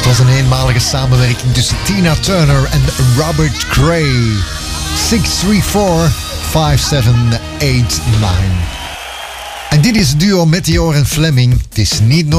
was een eenmalige samenwerking tussen Tina Turner en Robert Cray. 634-5789. En dit is het duo Meteor en Fleming. Het is niet